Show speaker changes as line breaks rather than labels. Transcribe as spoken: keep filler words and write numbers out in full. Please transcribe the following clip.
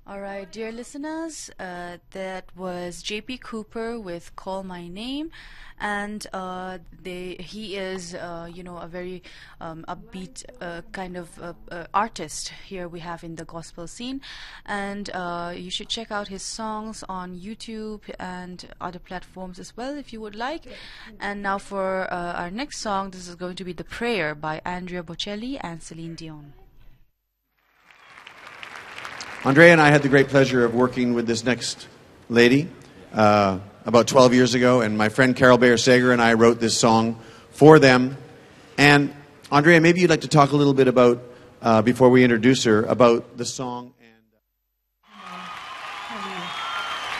All right, dear listeners, uh, that was J P Cooper with "Call My Name," and uh, they he is uh, you know a very um, upbeat uh, kind of uh, uh, artist here we have in the gospel scene, and uh, you should check out his songs on YouTube and other platforms as well if you would like. And now for uh, our next song, this is going to be "The Prayer" by Andrea Bocelli and Celine Dion.
Andrea and I had the great pleasure of working with this next lady uh, about twelve years ago, and my friend Carol Bayer-Sager and I wrote this song for them. And Andrea, maybe you'd like to talk a little bit about, uh, before we introduce her, about the song